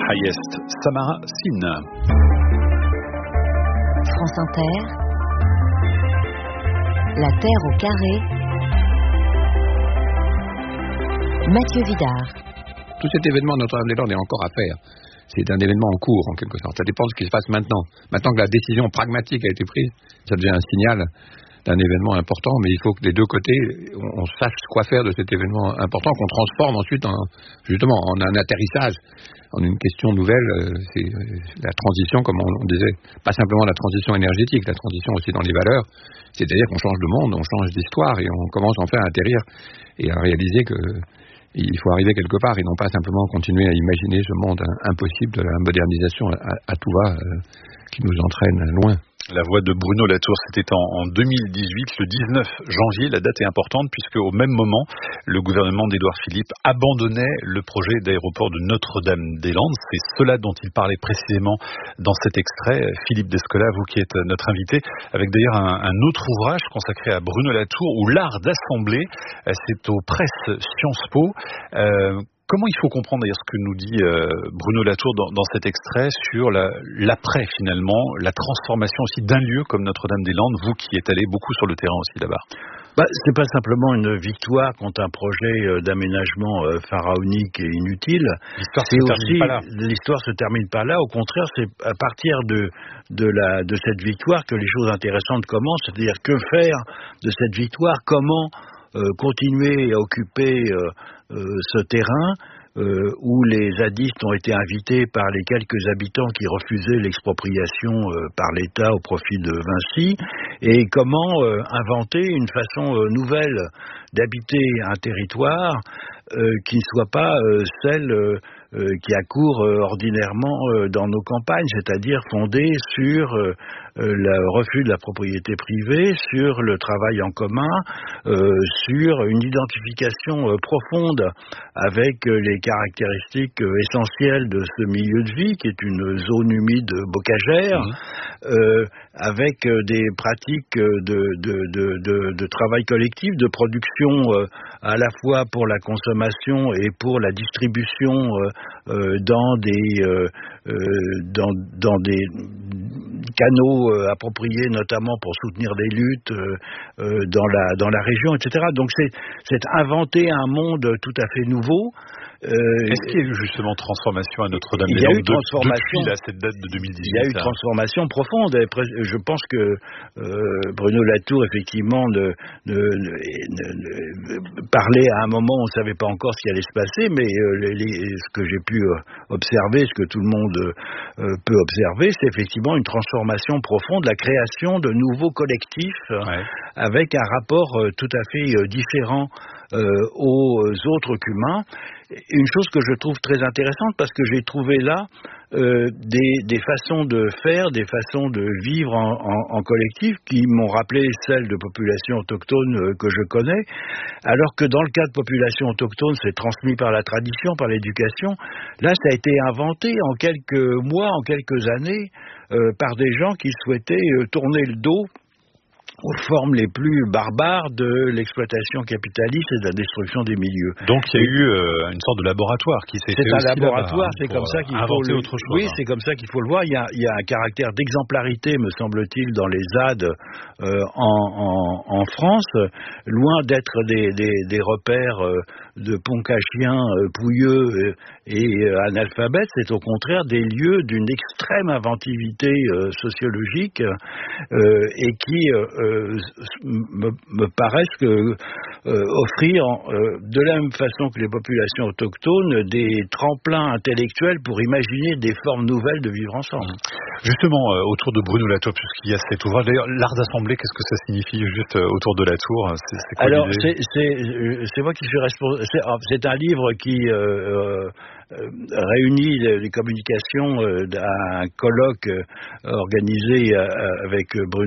Highest, Samara Sin. France Inter, la Terre au carré, Mathieu Vidard. Tout cet événement de Notre-Dame-des-Landes est encore à faire. C'est un événement en cours, en quelque sorte. Ça dépend de ce qui se passe maintenant. Maintenant que la décision pragmatique a été prise, ça devient un signal d'un événement important, mais il faut que des deux côtés, on sache quoi faire de cet événement important, qu'on transforme ensuite justement en un atterrissage, en une question nouvelle. C'est la transition, comme on disait, pas simplement la transition énergétique, la transition aussi dans les valeurs, c'est-à-dire qu'on change de monde, on change d'histoire, et on commence enfin à atterrir et à réaliser que il faut arriver quelque part et non pas simplement continuer à imaginer ce monde impossible de la modernisation à tout va qui nous entraîne loin. La voix de Bruno Latour, c'était en 2018, le 19 janvier. La date est importante puisque au même moment, le gouvernement d'Édouard Philippe abandonnait le projet d'aéroport de Notre-Dame-des-Landes. C'est cela dont il parlait précisément dans cet extrait. Philippe Descola, vous qui êtes notre invité, avec d'ailleurs un autre ouvrage consacré à Bruno Latour, ou l'art d'assembler. C'est aux presses Sciences Po. Comment il faut comprendre d'ailleurs ce que nous dit Bruno Latour dans cet extrait sur l'après finalement, la transformation aussi d'un lieu comme Notre-Dame-des-Landes, vous qui êtes allé beaucoup sur le terrain aussi là-bas? C'est pas simplement une victoire contre un projet d'aménagement pharaonique et inutile. L'histoire se termine pas là. Au contraire, c'est à partir de cette victoire que les choses intéressantes commencent. C'est-à-dire que faire de cette victoire, comment continuer à occuper ce terrain où les zadistes ont été invités par les quelques habitants qui refusaient l'expropriation par l'État au profit de Vinci, et comment inventer une façon nouvelle d'habiter un territoire qui ne soit pas celle qui accourt ordinairement dans nos campagnes, c'est-à-dire fondée sur le refus de la propriété privée, sur le travail en commun, sur une identification profonde avec les caractéristiques essentielles de ce milieu de vie, qui est une zone humide bocagère, avec des pratiques de travail collectif, de production à la fois pour la consommation et pour la distribution dans des canaux appropriés, notamment pour soutenir des luttes dans la région, etc. Donc c'est inventer un monde tout à fait nouveau. Est-ce qu'il y a eu justement transformation à Notre-Dame-des-Landes depuis cette date de 2018? Il y a eu transformation profonde. Je pense que Bruno Latour, effectivement, parlait à un moment où on ne savait pas encore ce qui allait se passer, mais ce que j'ai pu observer, ce que tout le monde peut observer, c'est effectivement une transformation profonde, la création de nouveaux collectifs avec un rapport tout à fait différent aux autres qu'humains. Une chose que je trouve très intéressante, parce que j'ai trouvé là des façons de faire, des façons de vivre en collectif qui m'ont rappelé celles de populations autochtones que je connais, alors que dans le cas de populations autochtones, c'est transmis par la tradition, par l'éducation. Là, ça a été inventé en quelques mois, en quelques années, par des gens qui souhaitaient tourner le dos aux formes les plus barbares de l'exploitation capitaliste et de la destruction des milieux. Donc il y a eu une sorte de laboratoire qui s'est fait aussi là-bas. C'est un laboratoire, c'est comme ça qu'il faut autre chose. Oui, c'est comme ça qu'il faut le voir. Il y a un caractère d'exemplarité, me semble-t-il, dans les ZAD en France, loin d'être des repères de poncachiens pouilleux et analphabètes. C'est au contraire des lieux d'une extrême inventivité sociologique et qui me paraissent offrir de la même façon que les populations autochtones des tremplins intellectuels pour imaginer des formes nouvelles de vivre ensemble. Justement, autour de Bruno Latour, puisqu'il y a cet ouvrage, d'ailleurs, l'art d'assembler, qu'est-ce que ça signifie juste autour de Latour? C'est quoi Alors, l'idée? c'est moi qui suis responsable. C'est un livre qui réunit les communications d'un colloque organisé avec Bruno